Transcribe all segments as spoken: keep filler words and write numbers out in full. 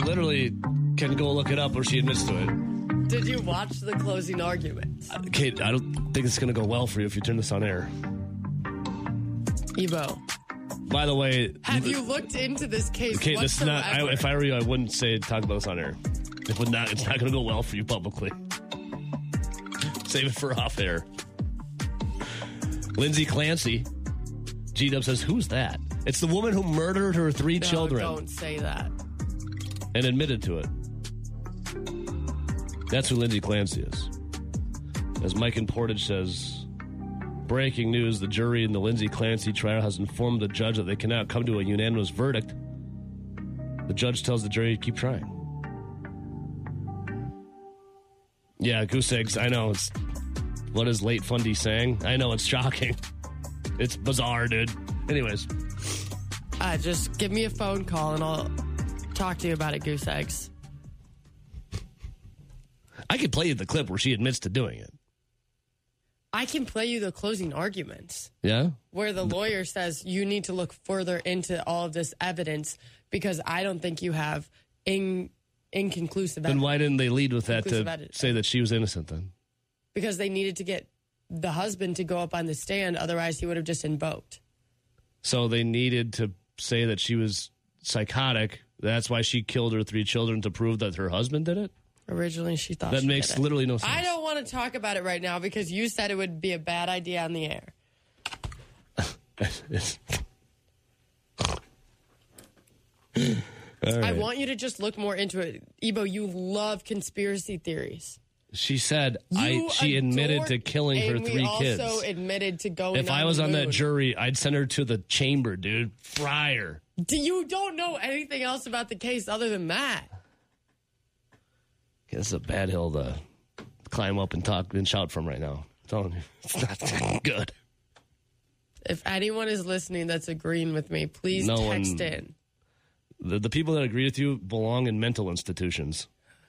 literally can go look it up where she admits to it. Did you watch the closing arguments? Uh, Kate, I don't think it's going to go well for you if you turn this on air. Ebo. By the way... Have you looked into this case Kate, this is not, I, if I were you, I wouldn't say talk about this on air. It would not, it's not going to go well for you publicly. Save it for off air. Lindsay Clancy. G-Dub says, who's that? It's the woman who murdered her three no, children. Don't say that. And admitted to it. That's who Lindsay Clancy is. As Mike in Portage says, breaking news, the jury in the Lindsay Clancy trial has informed the judge that they cannot come to a unanimous verdict. The judge tells the jury to keep trying. Yeah, goose eggs, I know. It's, what is Late Fundy saying? I know, it's shocking. It's bizarre, dude. Anyways. Uh, just give me a phone call and I'll talk to you about it, goose eggs. I could play you the clip where she admits to doing it. I can play you the closing arguments. Yeah? Where the lawyer says you need to look further into all of this evidence because I don't think you have in, inconclusive evidence. Then why didn't they lead with that to evidence. say that she was innocent then? Because they needed to get the husband to go up on the stand. Otherwise, he would have just invoked. So they needed to say that she was psychotic. That's why she killed her three children, to prove that her husband did it? Originally, she thought that she makes did it. literally no sense. I don't want to talk about it right now because you said it would be a bad idea on the air. Right. I want you to just look more into it. Ebo, you love conspiracy theories. She said I. She admitted to killing her three kids. And we also admitted to going If on I was the on moon. that jury, I'd send her to the chamber, dude. Fry her. Do you don't know anything else about the case other than that? This is a bad hill to climb up and talk and shout from right now. I'm telling you, it's not good. If anyone is listening that's agreeing with me, please no text one, in. The, the people that agree with you belong in mental institutions.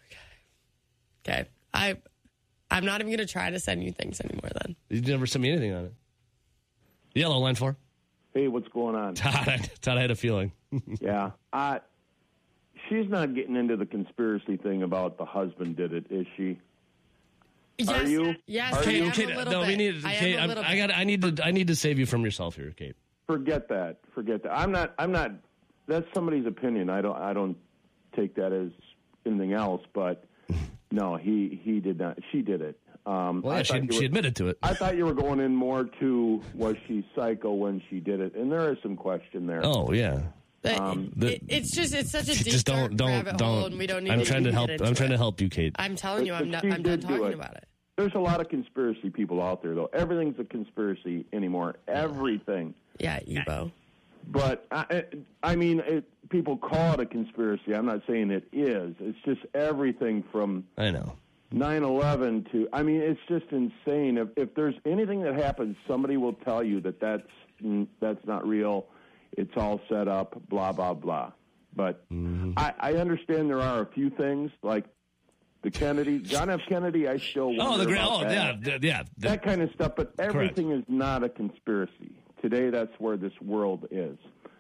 Okay. Okay. I, I'm not even going to try to send you things anymore then. You never sent me anything on it. Yellow, line four. Hey, what's going on? Todd, I, Todd, I had a feeling. yeah. I, she's not getting into the conspiracy thing about the husband did it, is she? Yes, Are you? Yes, Are I you? am Kate, a little no, bit. we need. I Kate, am a little I got. I need to. I need to save you from yourself here, Kate. Forget that. Forget that. I'm not. I'm not. That's somebody's opinion. I don't. I don't take that as anything else. But no, he he did not. She did it. Um, well, yeah, she, were, she admitted to it. I thought you were going in more to was she psycho when she did it, and there is some question there. Oh yeah. Um, it, it's just it's such a deep just don't, don't, rabbit don't, hole, and we don't need I'm to trying to help. I'm trying it. to help you, Kate. I'm telling you, But- I'm but not. she I'm done did do talking it. about it. There's a lot of conspiracy people out there, though. Everything's a conspiracy anymore. Everything. Yeah, Ebo. But, I, I mean, it, people call it a conspiracy. I'm not saying it is. It's just everything from I know. nine eleven to, I mean, it's just insane. If, if there's anything that happens, somebody will tell you that that's, that's not real. It's all set up, blah, blah, blah. But mm-hmm. I, I understand there are a few things, like the Kennedy, John F. Kennedy, I still wonder Oh, the great. about Oh, that. yeah, yeah. The, That kind of stuff, but everything is not a conspiracy. Today, that's where this world is.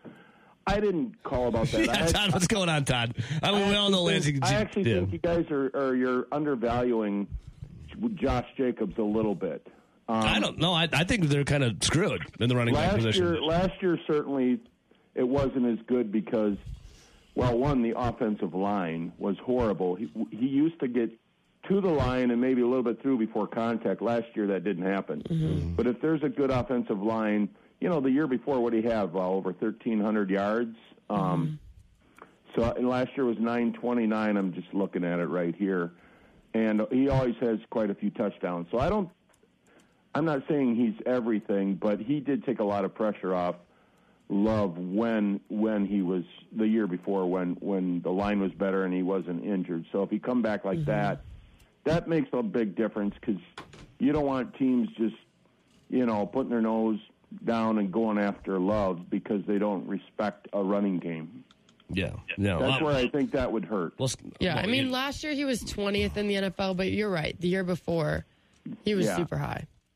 I didn't call about that. yeah, I, Todd, what's going on, Todd? I mean, I we all know think, Lansing. I actually yeah. think you guys are, are you're undervaluing Josh Jacobs a little bit. Um, I don't know. I, I think they're kind of screwed in the running back last position. year, last year certainly it wasn't as good because, well, one, the offensive line was horrible. He, he used to get to the line and maybe a little bit through before contact. Last year that didn't happen. Mm-hmm. But if there's a good offensive line, you know, the year before, what did he have? Uh, over thirteen hundred yards. Um, mm-hmm. So and last year was nine twenty-nine. I'm just looking at it right here. And he always has quite a few touchdowns. So I don't, I'm not saying he's everything, but he did take a lot of pressure off Love when when he was the year before when, when the line was better and he wasn't injured. So if he come back like mm-hmm. that, that makes a big difference because you don't want teams just, you know, putting their nose down and going after Love because they don't respect a running game. Yeah, no, That's well, where I think that would hurt. Well, yeah, well, I mean, you, last year he was twentieth in the N F L, but you're right. The year before, he was Yeah. super high.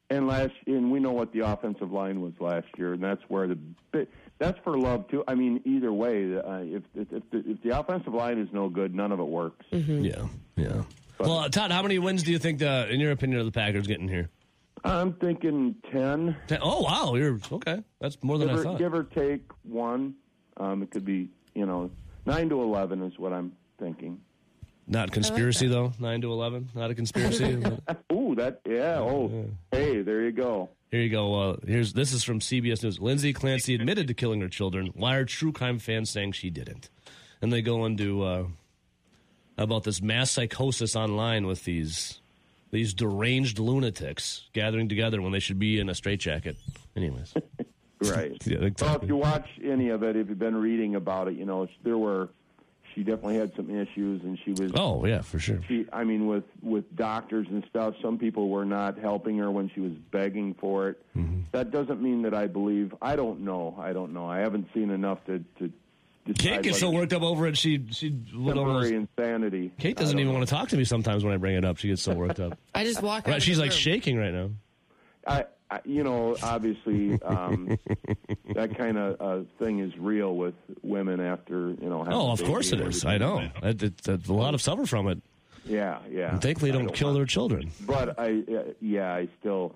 And last, and we know what the offensive line was last year, and that's where the that's for Love too. I mean, either way, uh, if if if the, if the offensive line is no good, none of it works. Mm-hmm. Yeah, yeah. But, well, Todd, how many wins do you think, the, in your opinion, are the Packers getting here? I'm thinking ten. ten. Oh wow, you're okay. That's more than give I or, thought. Give or take one. Um, it could be, you know, nine to eleven is what I'm thinking. Not conspiracy like though. Nine to eleven. Not a conspiracy. Ooh, that yeah. Oh, yeah. Hey, there you go. Here you go. Uh, here's this is from C B S News. Lindsay Clancy admitted to killing her children. Why are true crime fans saying she didn't? And they go into uh, about this mass psychosis online with these these deranged lunatics gathering together when they should be in a straitjacket. Anyways, right. Yeah, exactly. Well, if you watch any of it, if you've been reading about it, you know there were. She definitely had some issues, and she was. Oh yeah, for sure. She, I mean, with with doctors and stuff, some people were not helping her when she was begging for it. Mm-hmm. That doesn't mean that I believe. I don't know. I don't know. I haven't seen enough to. to Kate gets so worked up over it. She she temporary almost, insanity. Kate doesn't even know. want to talk to me sometimes when I bring it up. She gets so worked up. I just walk. Right, out she's of like room. shaking right now. I. I, you know, obviously, um, that kind of uh, thing is real with women after, you know. Oh, of course it is. I know. It, it, it, a lot of suffer from it. Yeah, yeah. And thankfully, don't, don't kill their children. But I, uh, yeah, I still,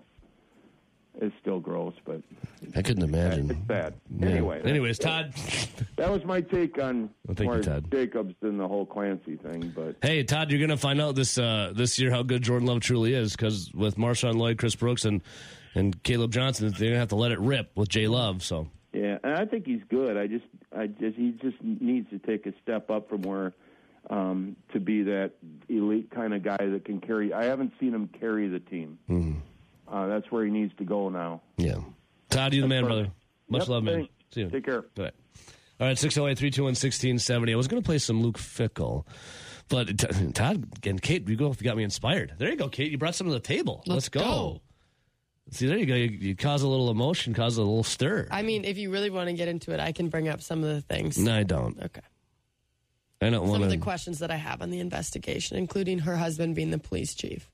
it's still gross. But I couldn't imagine. It's bad. Yeah. Anyway. Anyways, Todd. That was my take on well, thank more you, Todd. Jacobs than the whole Clancy thing. But hey, Todd, you're going to find out this uh, this year how good Jordan Love truly is, because with Marshawn Lloyd, Chris Brooks, and and Caleb Johnson, they're going to have to let it rip with Jay Love. So yeah, and I think he's good. I just, I just, he just needs to take a step up from where um, to be that elite kind of guy that can carry. I haven't seen him carry the team. Mm-hmm. Uh, that's where he needs to go now. Yeah, Todd, you the man, brother. Much yep, love, man. Thanks. See you. Take care. All right. All right, six oh eight, three two one, one six seven oh. I was going to play some Luke Fickell, but t- Todd and Kate, you go got me inspired. There you go, Kate. You brought some to the table. Let's, Let's go. go. See, there you go. You, you cause a little emotion, cause a little stir. I mean, if you really want to get into it, I can bring up some of the things. No, I don't. Okay. I don't want some of the questions that I have on the investigation, including her husband being the police chief.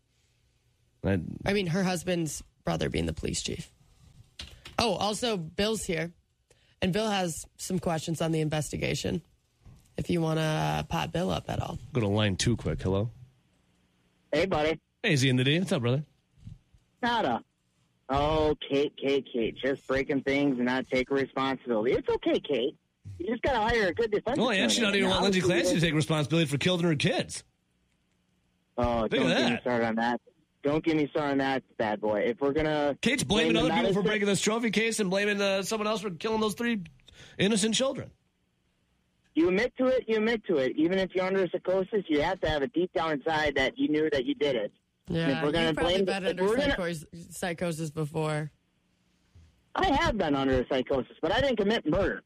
I, I mean, her husband's brother being the police chief. Oh, also, Bill's here. And Bill has some questions on the investigation, if you want to uh, pot Bill up at all. Go to line two quick. Hello? Hey, buddy. Hey, Z and the D. What's up, brother? Nada. Oh, Kate, Kate, Kate. Just breaking things and not taking responsibility. It's okay, Kate. You just got to hire a good defense. Well, yeah, she not even want Lindsay Clancy to take responsibility for killing her kids. Oh, Look don't at get that. me started on that. Don't get me started on that, bad boy. If we're going to... Kate's blaming other people for breaking this trophy case and blaming uh, someone else for killing those three innocent children. You admit to it, you admit to it. Even if you're under psychosis, you have to have it deep down inside that you knew that you did it. Yeah, we're gonna you've probably blame, been under gonna, psychos- psychosis before. I have been under psychosis, but I didn't commit murder.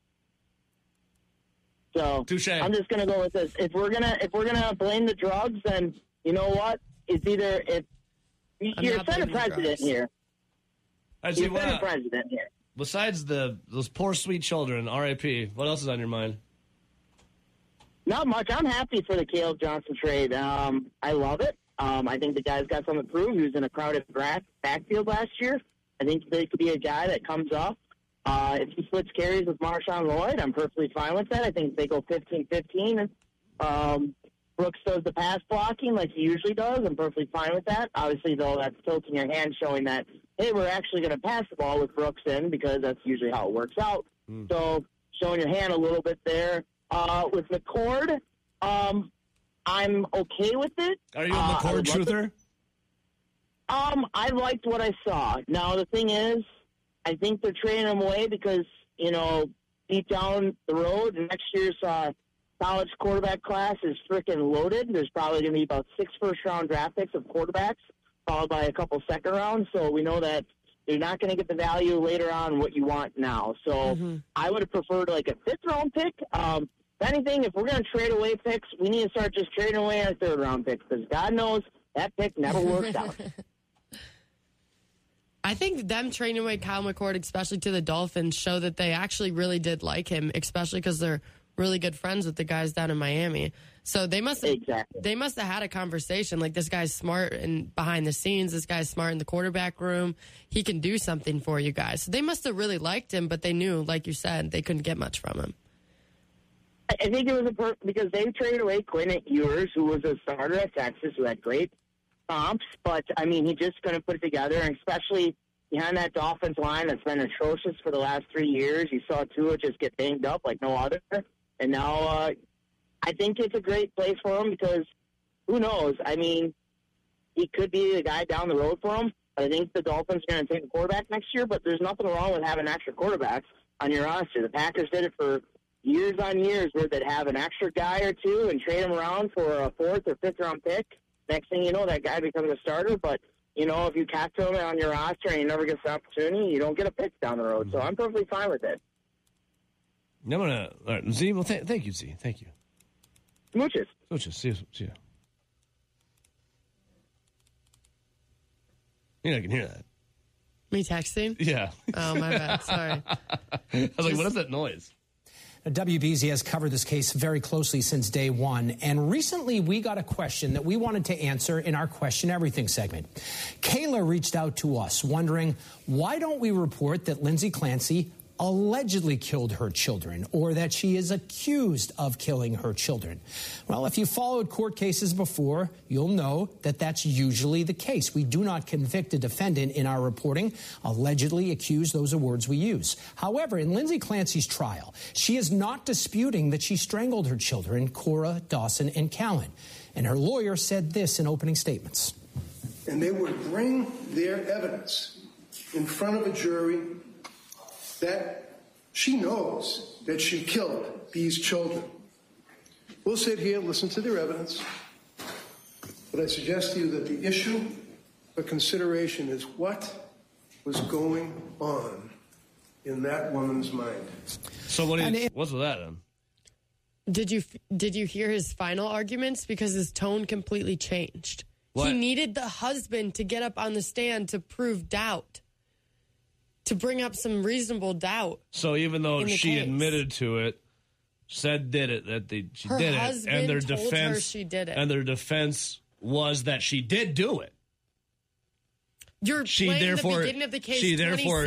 So Touché. I'm just gonna go with this. If we're gonna if we're gonna blame the drugs, then you know what? It's either if I'm you're not Senate blaming the president drugs. here. I see You're what, Senate president here. besides the those poor sweet children, R I P, what else is on your mind? Not much. I'm happy for the Caleb Johnson trade. Um, I love it. Um, I think the guy's got something to prove. He was in a crowded back, backfield last year. I think they could be a guy that comes up. Uh, if he splits carries with Marshawn Lloyd, I'm perfectly fine with that. I think they go fifteen fifteen. Um, Brooks does the pass blocking like he usually does. I'm perfectly fine with that. Obviously, though, that's tilting your hand, showing that, hey, we're actually going to pass the ball with Brooks in, because that's usually how it works out. Mm. So showing your hand a little bit there. Uh, with McCord, um, I'm okay with it. Are you a uh, McCord truther? Um, I liked what I saw. Now, the thing is, I think they're trading him away because, you know, deep down the road, next year's uh, college quarterback class is freaking loaded. There's probably going to be about six first-round draft picks of quarterbacks, followed by a couple second rounds. So we know that you're not going to get the value later on what you want now. So mm-hmm. I would have preferred like a fifth-round pick. Um, if anything, if we're going to trade away picks, we need to start just trading away our third-round picks, because God knows that pick never works out. I think them trading away Kyle McCord, especially to the Dolphins, show that they actually really did like him, especially because they're really good friends with the guys down in Miami. So they must have, Exactly. they must have had a conversation. Like, this guy's smart and behind the scenes. This guy's smart in the quarterback room. He can do something for you guys. So they must have really liked him, but they knew, like you said, they couldn't get much from him. I think it was a per- because they traded away Quinn Ewers, who was a starter at Texas, who had great comps, but I mean, he just couldn't put it together, and especially behind that Dolphins line that's been atrocious for the last three years. You saw Tua just get banged up like no other, and now uh, I think it's a great place for him because who knows? I mean, he could be the guy down the road for him. I think the Dolphins are going to take a quarterback next year, but there's nothing wrong with having extra quarterbacks on your roster. The Packers did it for years on years where they'd have an extra guy or two and trade him around for a fourth or fifth round pick. Next thing you know, that guy becomes a starter. But, you know, if you capture him on your roster and he never gets the opportunity, you don't get a pick down the road. So I'm perfectly fine with it. I'm going to, all right, Z, well, th- thank you, Z. Thank you. Smooches. Smooches. See you. See you. You know, I can hear that. Me texting? Yeah. Oh, my bad. Sorry. I was like, what is that noise? W B Z has covered this case very closely since day one, and recently we got a question that we wanted to answer in our Question Everything segment. Kayla reached out to us wondering, why don't we report that Lindsay Clancy allegedly killed her children, or that she is accused of killing her children? Well, if you followed court cases before, you'll know that that's usually the case. We do not convict a defendant in our reporting. Allegedly accused, those are words we use. However, in Lindsay Clancy's trial, she is not disputing that she strangled her children, Cora, Dawson, and Callan. And her lawyer said this in opening statements. And they would bring their evidence in front of a jury that she knows that she killed these children. We'll sit here, listen to their evidence, but I suggest to you that the issue for consideration is what was going on in that woman's mind. So what do you, it, what's with that then? Did you did you hear his final arguments? Because his tone completely changed. What? He needed the husband to get up on the stand to prove doubt, to bring up some reasonable doubt. So even though she case. admitted to it, said did it, that they, she Her did it, husband and their told defense, her she did it. and their defense was that she did do it. You're She playing therefore, the beginning of the case she therefore